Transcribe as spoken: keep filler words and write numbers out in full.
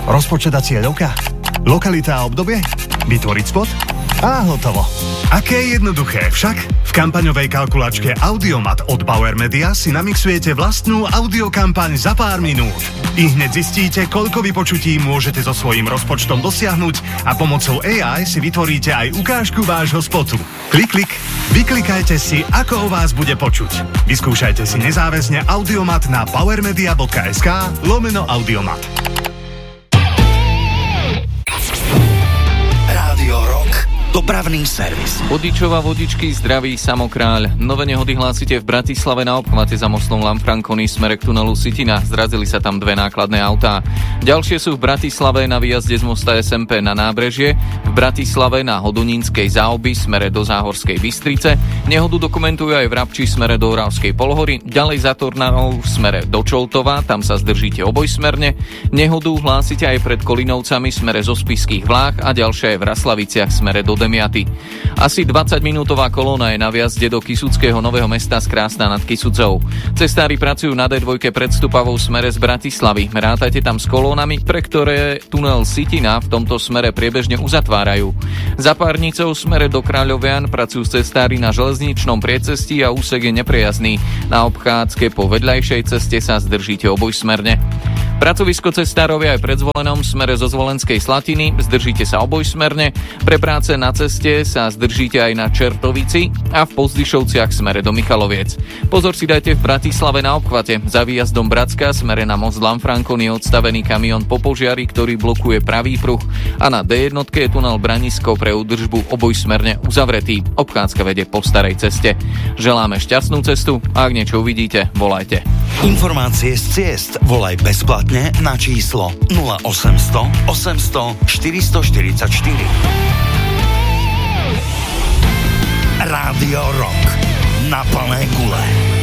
Rozpočet a cieľovka? Lokalita a obdobie? Vytvoriť spot? A hotovo. Aké jednoduché však? V kampaňovej kalkulačke Audiomat od Bauer Media si namixujete vlastnú audiokampaň za pár minút. I hneď zistíte, koľko vypočutí môžete so svojím rozpočtom dosiahnuť a pomocou á í si vytvoríte aj ukážku vášho spotu. Klik, klik, vyklikajte si, ako o vás bude počuť. Vyskúšajte si nezáväzne Audiomat na powermedia.sk lomeno Audiomat. Rádio Rock. Dopravný servis. Vodičova vodičky, zdraví Samokráľ. Nové nehody hlásite v Bratislave na obchvate za mostom Lanfranconi smere k tunelu Sitina. Zrazili sa tam dve nákladné autá. Ďalšie sú v Bratislave na výjazde z mosta es em pé na Nábrežie, v Bratislave na Hodonínskej záoby smere do Záhorskej Bystrice. Nehodu dokumentujú aj v Rabči smere do Oravskej Polhory, ďalej za Tornárov smere do Čoltova, tam sa zdržíte obojsmerne. Nehodu hlásite aj pred Kolinovcami smere zo Spišských Vláh a ďalšie aj v Raslaviciach smere do Demiaty. Asi dvadsaťminútová kolóna je na viazde do Kisuckého Nového Mesta z Krásna nad Kisucou. Cestári pracujú na dé dva predstupavou smere z Bratislavy. Rátajte tam s kolónami, pre ktoré tunel Sitina v tomto smere priebežne uzatvárajú. Za Párnicou smere do Kráľovian pracujú cestári na železničnom priecestí a úsek je neprejazný. Na obchádzke po vedľajšej ceste sa zdržíte obojsmerne. Pracovisko cestárov je aj pred Zvolenom smere zo Zvolenskej Slatiny, zdržíte sa obojsmerne. Pre práce na ceste sa zdržíte aj na Čertovici a v Pozdyšovciach smere do Michaloviec. Pozor si dajte v Bratislave na obchvate. Za výjazdom Bratská smere na most Lanfranconi je odstavený kamión po požiari, ktorý blokuje pravý pruh, a na dé jedna je tunel Branisko pre údržbu obojsmerne uzavretý. Obchádzka vedie po starej ceste. Želáme šťastnú cestu a ak niečo uvidíte, volajte. Informácie z ciest volaj bezplatne na číslo nula osemsto osemsto štyristo štyridsaťštyri. Rádio Rock na plné gule.